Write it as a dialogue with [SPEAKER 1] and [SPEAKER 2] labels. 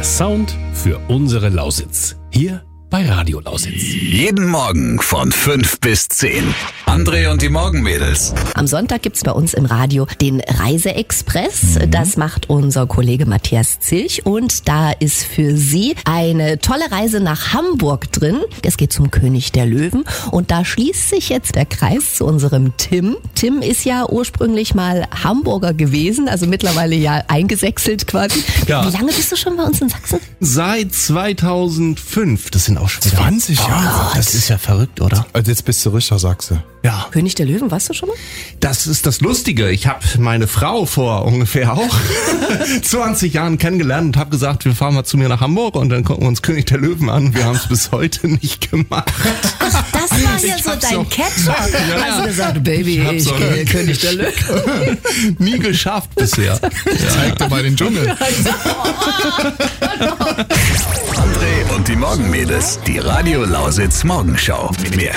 [SPEAKER 1] Der Sound für unsere Lausitz. Hier bei Radio Lausitz.
[SPEAKER 2] Jeden Morgen von 5 bis 10. André und die Morgenmädels.
[SPEAKER 3] Am Sonntag gibt's bei uns im Radio den Reiseexpress. Das macht unser Kollege Matthias Zilch und da ist für Sie eine tolle Reise nach Hamburg drin. Es geht zum König der Löwen und da schließt sich jetzt der Kreis zu unserem Tim. Tim ist ja ursprünglich mal Hamburger gewesen, also mittlerweile ja eingesächselt quasi.
[SPEAKER 4] Ja.
[SPEAKER 3] Wie lange bist du schon bei uns in Sachsen?
[SPEAKER 4] Seit 2005. Das sind auch schon wieder
[SPEAKER 5] 20 Jahre.
[SPEAKER 4] Das ist ja verrückt, oder?
[SPEAKER 5] Also jetzt bist du richtig Sachse.
[SPEAKER 4] Ja.
[SPEAKER 3] König der Löwen, warst du schon mal?
[SPEAKER 4] Das ist das Lustige. Ich habe meine Frau vor ungefähr auch 20 Jahren kennengelernt und habe gesagt, wir fahren mal zu mir nach Hamburg und dann gucken wir uns König der Löwen an. Wir haben es bis heute nicht gemacht.
[SPEAKER 3] Das war ja so dein Catcher. Hast du gesagt, Baby, ich kenne König der Löwen.
[SPEAKER 4] Nie geschafft bisher.
[SPEAKER 5] Zeig dir mal den Dschungel.
[SPEAKER 2] André und die Morgenmädels. Die Radio Lausitz Morgenschau. Mehr